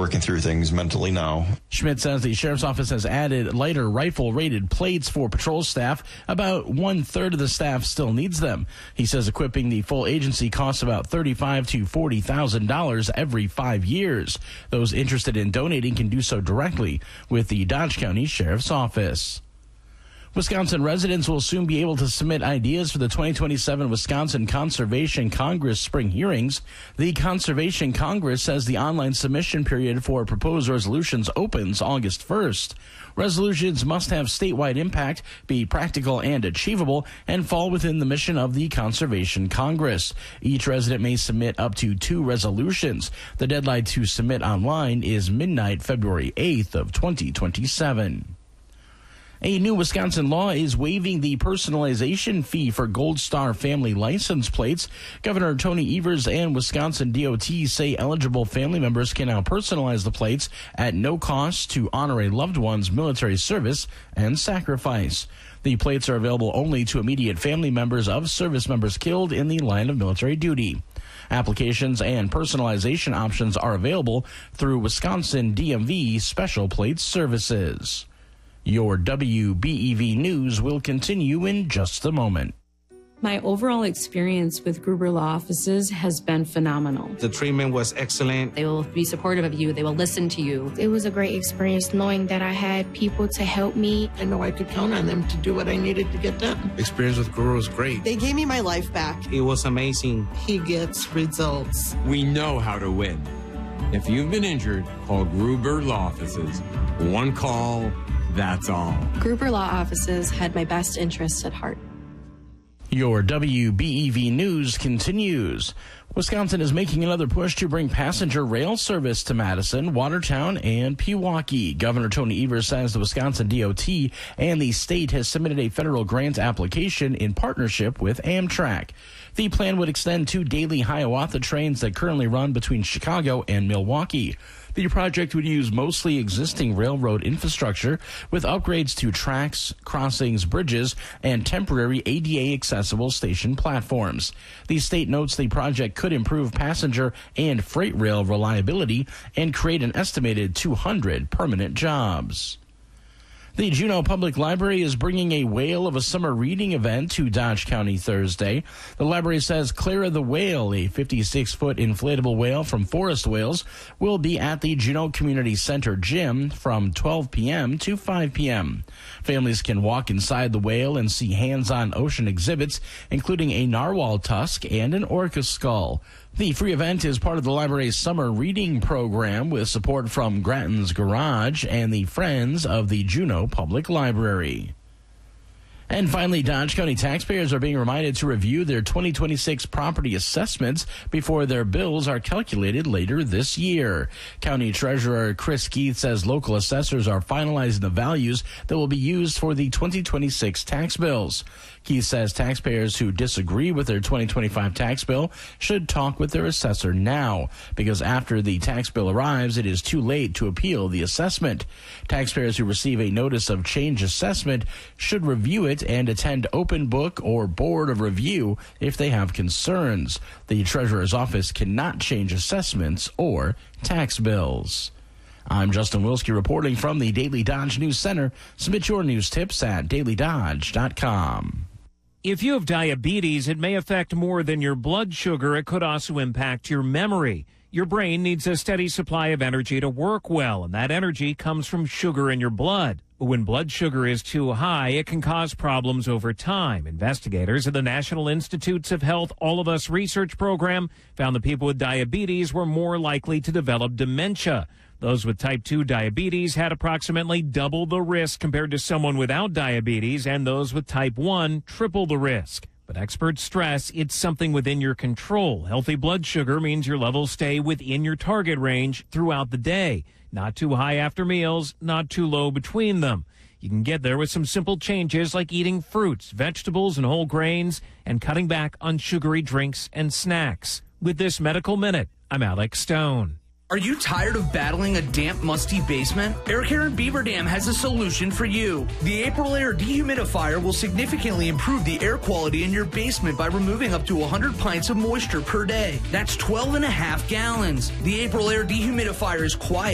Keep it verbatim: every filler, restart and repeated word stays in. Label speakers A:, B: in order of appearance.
A: working through things mentally now.
B: Schmidt says the sheriff's office has added lighter rifle-rated plates for patrol staff. About one-third of the staff still needs them. He says equipping the full agency costs about thirty-five thousand to forty thousand dollars every five years. Those interested in donating can do so directly with the Dodge County Sheriff's Office. Wisconsin residents will soon be able to submit ideas for the twenty twenty-seven Wisconsin Conservation Congress spring hearings. The Conservation Congress says the online submission period for proposed resolutions opens August first. Resolutions must have statewide impact, be practical and achievable, and fall within the mission of the Conservation Congress. Each resident may submit up to two resolutions. The deadline to submit online is midnight, February eighth of twenty twenty-seven. A new Wisconsin law is waiving the personalization fee for Gold Star family license plates. Governor Tony Evers and Wisconsin D O T say eligible family members can now personalize the plates at no cost to honor a loved one's military service and sacrifice. The plates are available only to immediate family members of service members killed in the line of military duty. Applications and personalization options are available through Wisconsin D M V Special Plate Services. Your W B E V News will continue in just a moment.
C: My overall experience with Gruber Law Offices has been phenomenal.
D: The treatment was excellent.
E: They will be supportive of you. They will listen to you.
F: It was a great experience knowing that I had people to help me.
G: I know I could count on them to do what I needed to get done.
H: The experience with Gruber was great.
I: They gave me my life back.
D: It was amazing.
G: He gets results.
J: We know how to win. If you've been injured, call Gruber Law Offices. One call, that's all.
E: Gruber Law Offices had my best interests at heart.
B: Your W B E V News continues. Wisconsin is making another push to bring passenger rail service to Madison, Watertown, and Pewaukee. Governor Tony Evers says the Wisconsin D O T and the state has submitted a federal grant application in partnership with Amtrak. The plan would extend two daily Hiawatha trains that currently run between Chicago and Milwaukee. The project would use mostly existing railroad infrastructure with upgrades to tracks, crossings, bridges, and temporary A D A-accessible station platforms. The state notes the project could improve passenger and freight rail reliability and create an estimated two hundred permanent jobs. The Juneau Public Library is bringing a whale of a summer reading event to Dodge County Thursday. The library says Clara the Whale, a fifty-six foot inflatable whale from Forest Whales, will be at the Juneau Community Center gym from twelve p.m. to five p.m. Families can walk inside the whale and see hands-on ocean exhibits, including a narwhal tusk and an orca skull. The free event is part of the library's summer reading program with support from Grattan's Garage and the Friends of the Juneau Public Library. And finally, Dodge County taxpayers are being reminded to review their twenty twenty-six property assessments before their bills are calculated later this year. County Treasurer Chris Keith says local assessors are finalizing the values that will be used for the twenty twenty-six tax bills. Keith says taxpayers who disagree with their twenty twenty-five tax bill should talk with their assessor now, because after the tax bill arrives, it is too late to appeal the assessment. Taxpayers who receive a notice of change assessment should review it and attend open book or board of review if they have concerns. The Treasurer's office cannot change assessments or tax bills. I'm Justin Wilski reporting from the Daily Dodge News Center. Submit your news tips at daily dodge dot com.
K: If you have diabetes, it may affect more than your blood sugar. It could also impact your memory. Your brain needs a steady supply of energy to work well, and that energy comes from sugar in your blood. But when blood sugar is too high, it can cause problems over time. Investigators at the National Institutes of Health All of Us research program found that people with diabetes were more likely to develop dementia. Those with type two diabetes had approximately double the risk compared to someone without diabetes, and those with type one triple the risk. But experts stress it's something within your control. Healthy blood sugar means your levels stay within your target range throughout the day. Not too high after meals, not too low between them. You can get there with some simple changes like eating fruits, vegetables, and whole grains, and cutting back on sugary drinks and snacks. With this Medical Minute, I'm Alex Stone.
L: Are you tired of battling a damp, musty basement? Air Care in Beaver Dam has a solution for you. The April Air Dehumidifier will significantly improve the air quality in your basement by removing up to one hundred pints of moisture per day. That's twelve and a half gallons. The April Air Dehumidifier is quiet